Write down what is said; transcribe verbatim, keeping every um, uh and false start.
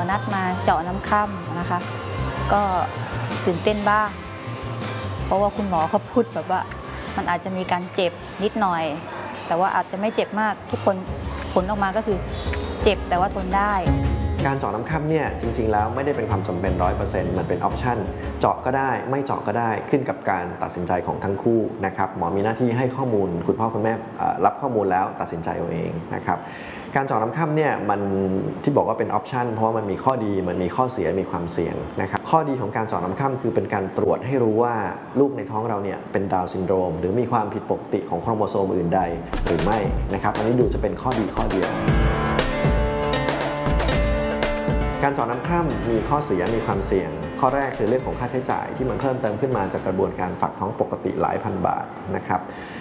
นัดมาเจาะน้ำค่ำนะคะก็ตื่นเต้นบ้างเพราะว่าคุณหมอเขาพูดแบบว่ามันอาจจะมีการเจ็บนิดหน่อยแต่ว่าอาจจะไม่เจ็บมากทุกคนผลออกมาก็คือเจ็บแต่ว่าทนได้การเจาะน้ำค่ำเนี่ยจริงๆแล้วไม่ได้เป็นความจำเป็น ร้อยเปอร์เซ็นต์ มันเป็นออปชั่นเจาะก็ได้ไม่เจาะก็ได้ขึ้นกับการตัดสินใจของทั้งคู่นะครับหมอมีหน้าที่ให้ข้อมูลคุณพ่อคุณแม่รับข้อมูลแล้วตัดสินใจเอาเองนะครับการเจาะน้ำค่ำเนี่ยมันที่บอกว่าเป็นออปชั่นเพราะว่ามันมีข้อดีมันมีข้อเสียมีความเสี่ยงนะครับข้อดีของการเจาะน้ำค่ำคือเป็นการตรวจให้รู้ว่าลูกในท้องเราเนี่ยเป็นดาวน์ซินโดรมหรือมีความผิดปกติของโครโมโซมอื่นใดหรือไม่นะครับอันนี้ดูจะเป็นข้อดีข้อเดียวการเจาะน้ำคร่ำมีข้อเสียมีความเสี่ยงข้อแรกคือเรื่องของค่าใช้จ่ายที่มันเพิ่มเติมขึ้นมาจากกระบวนการฝากท้องปกติหลายพันบาทนะครับ